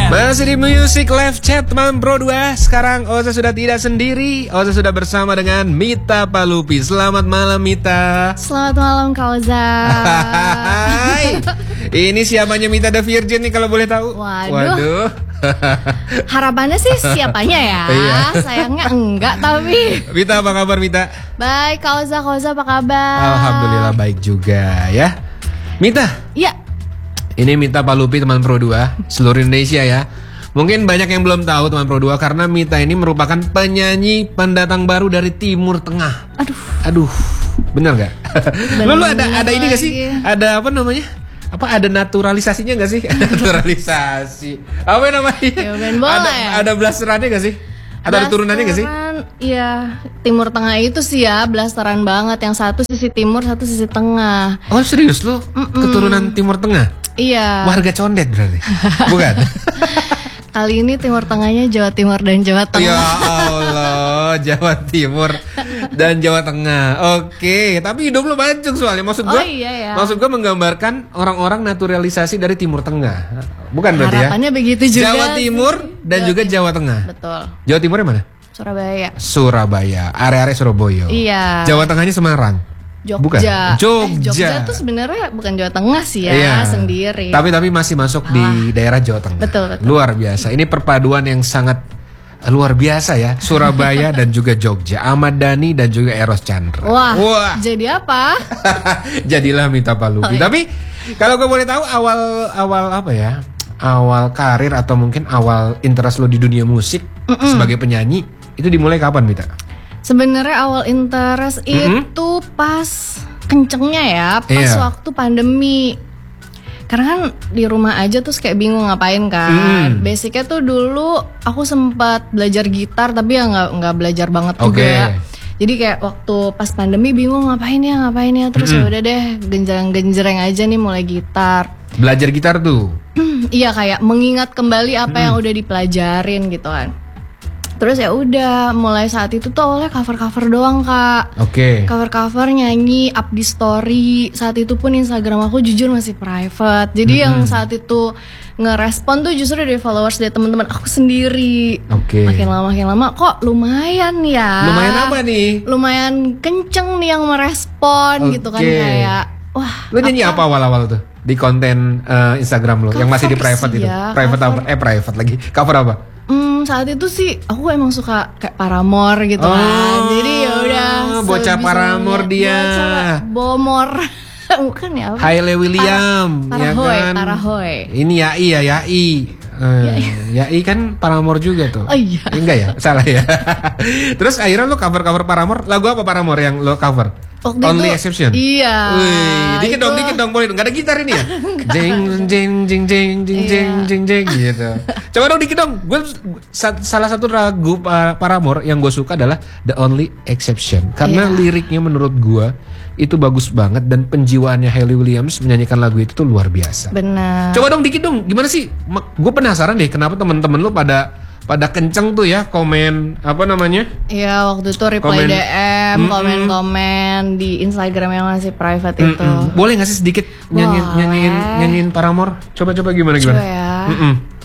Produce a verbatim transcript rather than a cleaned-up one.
M. Masih di Music Live Chat teman Pro dua. Sekarang Oza sudah tidak sendiri. Oza sudah bersama dengan Mita Palupi. Selamat malam Mita. Selamat malam Kak Oza. Hai. Ini siapanya Mita The Virgin nih kalau boleh tahu? Waduh. Waduh. Harapannya sih siapanya ya. Iya. Sayangnya enggak tapi. Mita apa kabar Mita? Baik Kak Oza, Kak Oza apa kabar? Alhamdulillah baik juga ya. Mita. Iya. Ini Mita Palupi teman Pro dua seluruh Indonesia ya. Mungkin banyak yang belum tahu teman Pro dua karena Mita ini merupakan penyanyi pendatang baru dari Timur Tengah. Aduh. Aduh. Bener gak? Lalu ada ada ini gak sih? lagi. Ada apa namanya? Apa ada naturalisasinya gak sih? Naturalisasi. Apa namanya? Ya, main bola ada, ya? ada blasterannya gak sih? Atau ada turunannya gak sih? Iya, Timur Tengah itu sih ya blasteran banget. Yang satu sisi timur, satu sisi tengah. Oh serius lu? Keturunan Timur Tengah? Iya. Warga condet berarti? Bukan? Kali ini Timur Tengahnya Jawa Timur dan Jawa Tengah. Ya Allah, Jawa Timur dan Jawa Tengah. Oke, tapi hidup lu bancung soalnya. Maksud gua, Oh, iya ya. maksud gua menggambarkan orang-orang naturalisasi dari Timur Tengah. Bukan berarti ya? Harapannya begitu juga. Jawa Timur dan Jawa juga Timur. Jawa Tengah. Betul. Jawa Timurnya mana? Surabaya. Surabaya, area-area Surabaya. Iya. Jawa Tengahnya Semarang. Jogja. Bukan? Jogja. Eh, Jogja tuh sebenarnya bukan Jawa Tengah sih ya, Iya. sendiri. Tapi tapi masih masuk di daerah Jawa Tengah. Betul, betul. Luar biasa. Ini perpaduan yang sangat luar biasa ya. Surabaya dan juga Jogja. Ahmad Dhani dan juga Eros Chandra. Wah, Wah. jadi apa? Jadilah Mita Palupi. Oh, iya. Tapi kalau gue boleh tahu awal awal apa ya? Awal karir atau mungkin awal interest lo di dunia musik Mm-mm. sebagai penyanyi itu dimulai kapan Mita? Sebenarnya awal interest Mm-mm. itu pas kencengnya ya, pas Iya. waktu pandemi. Karena kan di rumah aja terus kayak bingung ngapain kan. Mm. Basicnya tuh dulu aku sempat belajar gitar tapi ya nggak nggak belajar banget Oke. juga. Jadi kayak waktu pas pandemi bingung ngapain ya ngapain ya terus Mm-mm. ya udah deh genjreng-genjreng aja nih mulai gitar. Belajar gitar tuh. Iya kayak mengingat kembali apa yang udah dipelajarin gitu kan. Terus ya udah mulai saat itu tuh awalnya cover-cover doang Kak. Oke. Cover-cover nyanyi up di story. Saat itu pun Instagram aku jujur masih private. Jadi yang saat itu ngerespon tuh justru dari followers dari teman-teman aku sendiri. Oke. Makin lama makin lama kok lumayan ya. Lumayan apa nih? Lumayan kenceng nih yang merespon gitu kan Oke. kayak wah. Lo nyanyi apa awal-awal tuh di konten eh, Instagram lo yang masih di Cover private sih itu? ya, Private cover. apa? Eh private lagi. Cover apa? Hmm, saat itu sih aku emang suka kayak Paramore gitu kan. Jadi ya udah bocah sebisa- Paramore dia. Bocah Bomor. Bukan ya apa? Haile William, Para- ya Parahoy, kan? Parahoy. Ini Yai ya, Yai. Eh, Yai kan Paramore juga tuh. Oh iya. Eh, enggak ya? Salah ya. Terus akhirnya lo cover-cover Paramore. Lagu apa Paramore yang lo cover? Waktu Only itu- Exception. Iya. Wih, dikit itu- dong, dikit dong, boleh dong. Gak ada gitar ini ya? Jeng, jeng, jeng, jeng, jeng, Iya. jeng, jeng, jeng, gitu. Coba dong dikit dong. Gue sa- salah satu lagu Pa- Paramore yang gue suka adalah The Only Exception. Karena Iya. liriknya menurut gue itu bagus banget dan penjiwaannya Hayley Williams menyanyikan lagu itu tuh luar biasa. Benar. Coba dong dikit dong, gimana sih? Gue penasaran deh kenapa temen-temen lu pada pada kenceng tuh ya komen apa namanya? Iya waktu itu reply Komen. D M, Mm-mm. komen-komen di Instagram yang masih private itu. Mm-mm. Boleh gak sih sedikit nyanyiin Boleh. nyanyiin nyanyiin Paramore? Coba coba gimana gimana? Coba ya. Mm-mm.